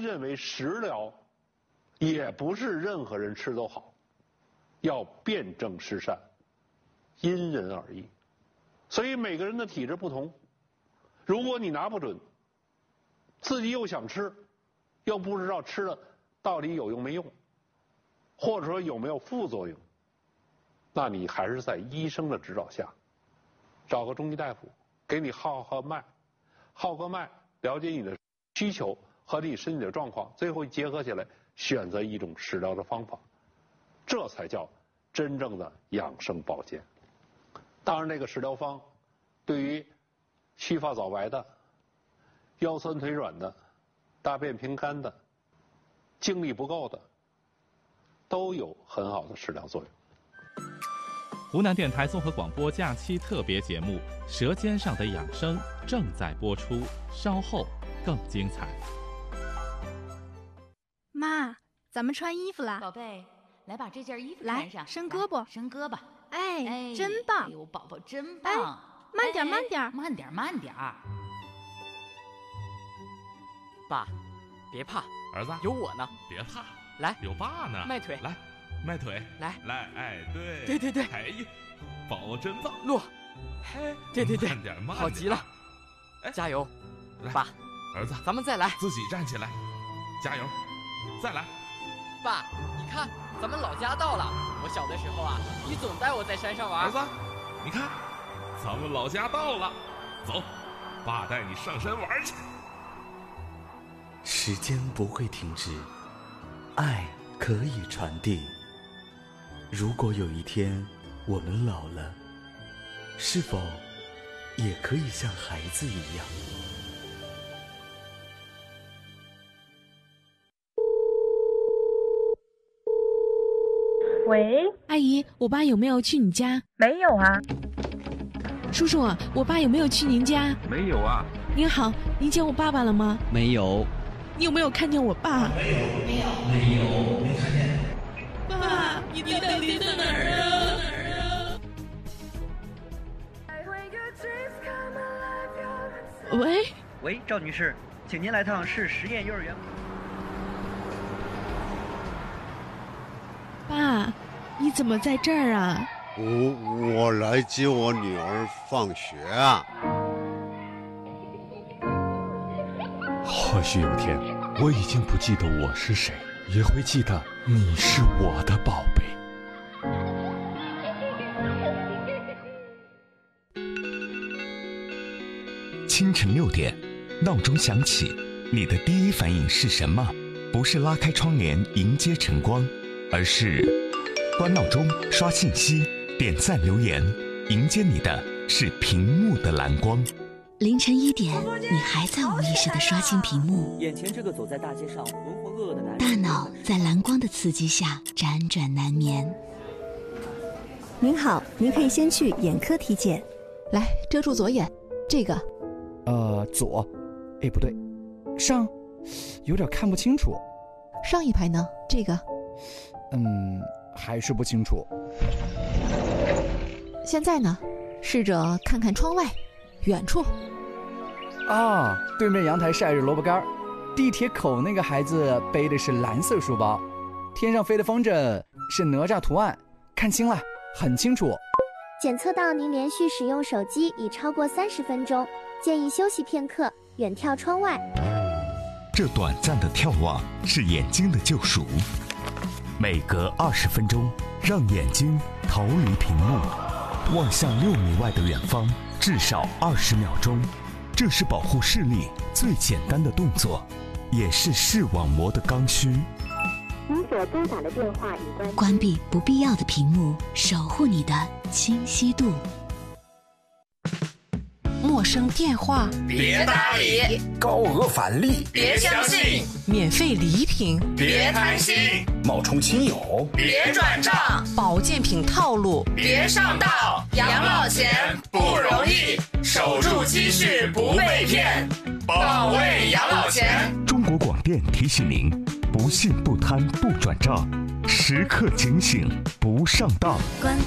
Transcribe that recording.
认为食疗也不是任何人吃都好，要辨证施善，因人而异。所以每个人的体质不同，如果你拿不准，自己又想吃，又不知道吃了到底有用没用，或者说有没有副作用，那你还是在医生的指导下，找个中医大夫给你号脉，号个脉，了解你的需求和你身体的状况，最后结合起来选择一种食疗的方法，这才叫真正的养生保健。当然，这个食疗方对于须发早白的、腰酸腿软的、大便频干的、精力不够的，都有很好的食疗作用。 湖南电台综合广播假期特别节目《舌尖上的养生》正在播出，稍后更精彩。 妈，咱们穿衣服啦！ 宝贝，来把这件衣服穿上， 来伸胳膊， 伸胳膊。 哎，真棒！ 哎呦，宝宝真棒！ 哎，慢点，慢点， 慢点，慢点。 爸，别怕， 儿子有我呢。 别怕， 来， 有爸呢。 迈腿， 来，迈腿， 来， 哎，对， 对对对， 哎呀，宝宝真棒。 落， 嘿， 对对对， 慢点，慢点， 好极了，加油！ 来， 爸， 儿子， 咱们再来， 自己站起来，加油，再来。 爸，你看，咱们老家到了。我小的时候啊，你总带我在山上玩。 儿子，你看，咱们老家到了，走，爸带你上山玩去。 时间不会停止，爱可以传递。如果有一天我们老了，是否也可以像孩子一样？ 喂， 阿姨，我爸有没有去你家？ 没有啊。 叔叔，我爸有没有去您家？ 没有啊。 您好，您见我爸爸了吗？ 没有。 你有没有看见我爸？ 没有，没看见。 爸，你到底在哪儿啊？ 喂，赵女士，请您来趟市实验幼儿园。 爸，你怎么在这儿啊？ 我来接我女儿放学啊。 或许有天，我已经不记得我是谁，也会记得你是我的宝贝。 清晨6点，闹钟响起，你的第一反应是什么？不是拉开窗帘迎接晨光，而是关闹钟、刷信息、点赞留言，迎接你的是屏幕的蓝光。 凌晨1点，你还在无意识地刷新屏幕， 眼前这个走在大街上浑浑噩噩的男人， 大脑在蓝光的刺激下辗转难眠。 您好，您可以先去眼科体检。 来，遮住左眼，这个。 左，哎，不对，上，有点看不清楚。 上一排呢？这个。 还是不清楚。 现在呢？试着看看窗外，远处。 啊，对面阳台晒着萝卜干，地铁口那个孩子背的是蓝色书包，天上飞的风筝是哪吒图案，看清了，很清楚。 检测到您连续使用手机已超过30分钟，建议休息片刻，远眺窗外。 这短暂的眺望是眼睛的救赎，每隔20分钟，让眼睛逃离屏幕，望向6米外的远方，至少20秒钟。这是保护视力最简单的动作，也是视网膜的刚需。 您所拨打的电话已关闭不必要的屏幕，守护你的清晰度。 陌生电话别搭理， 高额返利别相信， 免费礼品别贪心， 冒充亲友别转账， 保健品套路别上当。养老钱不容易，守住积蓄不被骗，保卫养老钱。 中国广电提醒您：不信不贪不转账，时刻警醒不上当。